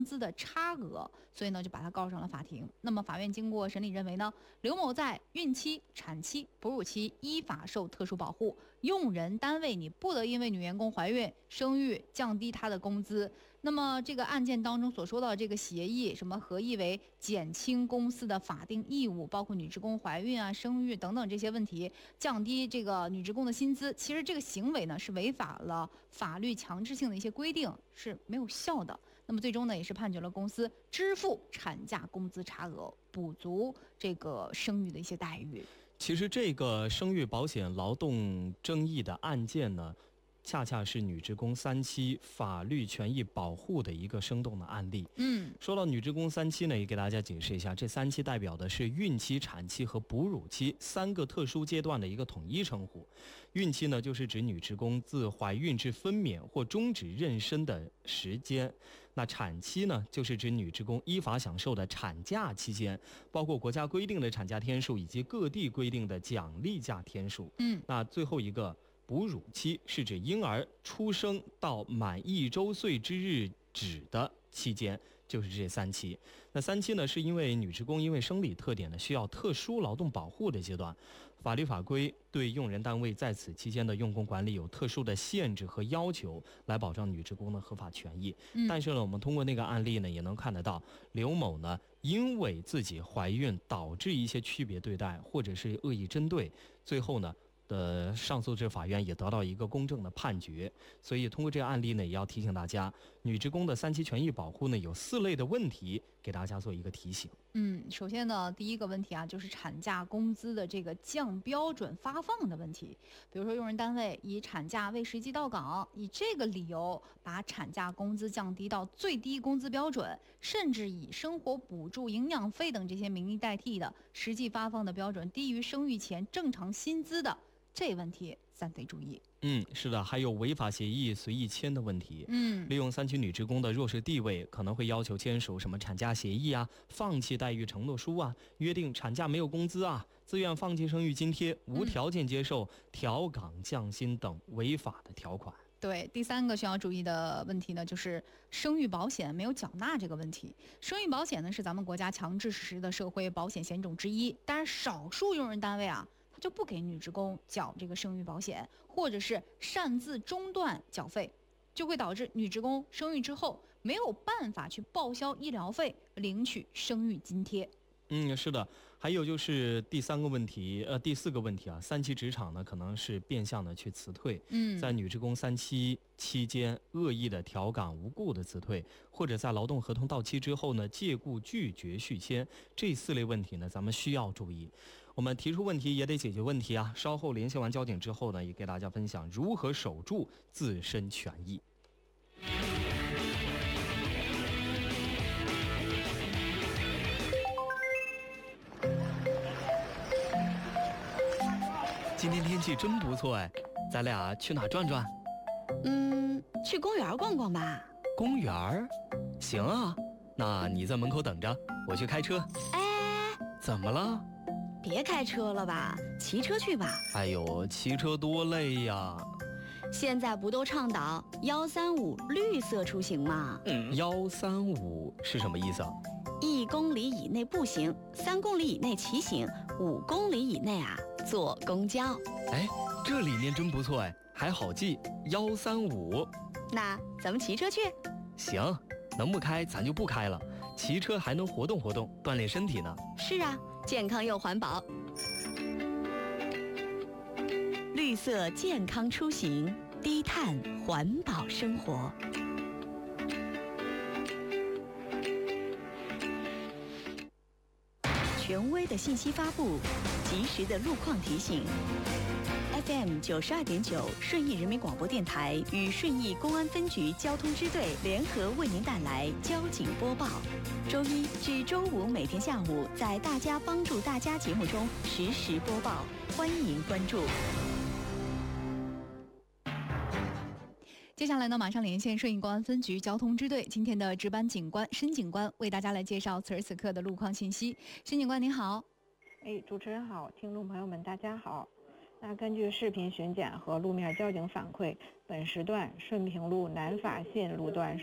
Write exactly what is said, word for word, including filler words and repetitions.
资的差额，所以呢就把他告上了法庭。那么法院经过审理认为呢，刘某在孕期、产期、哺乳期依法受特殊保护，用人单位你不得因为女员工怀孕、生育降低她的工资。那么这个案件当中所说到的这个协议，什么合意为减轻公司的法定义务，包括女职工怀孕啊、生育等等这些问题，降低这个女职工的薪资，其实这个行为呢是违反了法律强制性的一些规定，是没有效的。那么最终呢，也是判决了公司支付产假工资差额，补足这个生育的一些待遇。 其实这个生育保险劳动争议的案件呢，恰恰是女职工三期法律权益保护的一个生动的案例。 嗯， 说到女职工三期呢，也给大家解释一下，这三期代表的是孕期、产期和哺乳期三个特殊阶段的一个统一称呼。孕期呢，就是指女职工自怀孕至分娩或终止妊娠的时间。那产期呢，就是指女职工依法享受的产假期间，包括国家规定的产假天数以及各地规定的奖励假天数。 嗯， 那最后一个哺乳期是指婴儿出生到满一周岁之日止的期间，就是这三期。那三期呢，是因为女职工因为生理特点呢，需要特殊劳动保护的阶段，法律法规对用人单位在此期间的用工管理有特殊的限制和要求，来保障女职工的合法权益。 嗯、 但是呢，我们通过那个案例呢，也能看得到刘某呢，因为自己怀孕导致一些区别对待或者是恶意针对，最后呢的上诉至法院也得到一个公正的判决。所以通过这个案例呢，也要提醒大家，女职工的三期权益保护呢，有四类的问题，给大家做一个提醒。 嗯，首先呢，第一个问题啊，就是产假工资的这个降标准发放的问题。比如说，用人单位以产假未实际到岗，以这个理由把产假工资降低到最低工资标准，甚至以生活补助、营养费等这些名义代替的，实际发放的标准低于生育前正常薪资的，这问题咱得注意。 嗯，是的，还有违法协议随意签的问题。 嗯， 利用三期女职工的弱势地位，可能会要求签署什么产假协议啊、放弃待遇承诺书啊、约定产假没有工资啊、自愿放弃生育津贴、无条件接受调岗降薪等违法的条款。 对，第三个需要注意的问题呢，就是生育保险没有缴纳这个问题。生育保险呢是咱们国家强制实施的社会保险险种之一，但是少数用人单位啊，他就不给女职工缴这个生育保险，或者是擅自中断缴费，就会导致女职工生育之后没有办法去报销医疗费，领取生育津贴。 嗯，是的，还有就是第三个问题，呃，第四个问题啊，三期职场呢可能是变相的去辞退， 嗯， 在女职工三期期间恶意的调岗、无故的辞退，或者在劳动合同到期之后呢借故拒绝续签，这四类问题呢，咱们需要注意。我们提出问题也得解决问题啊。稍后联系完交警之后呢，也给大家分享如何守住自身权益。今天天气真不错哎，咱俩去哪转转？ 嗯，去公园逛逛吧。 公园？行啊，那你在门口等着，我去开车。 哎， 怎么了？ 别开车了吧，骑车去吧。 哎呦，骑车多累呀！ 现在不都倡导幺三五绿色出行吗？ 嗯，幺三五是什么意思啊？ 一公里以内步行，三公里以内骑行，五公里以内啊坐公交。 哎，这理念真不错哎，还好记，幺三五。 那咱们骑车去？ 行，能不开咱就不开了，骑车还能活动活动，锻炼身体呢。 是啊，健康又环保。绿色健康出行，低碳环保生活。权威的信息发布，及时的路况提醒。F M 九十二点九，顺义人民广播电台与顺义公安分局交通支队联合为您带来交警播报。周一至周五每天下午，在大家帮助大家节目中实时播报，欢迎关注。 接下来呢，马上连线顺义公安分局交通支队今天的值班警官申警官，为大家来介绍此时此刻的路况信息。申警官您好。 哎，主持人好，听众朋友们大家好。那根据视频巡检和路面交警反馈，本时段顺平路南法信路段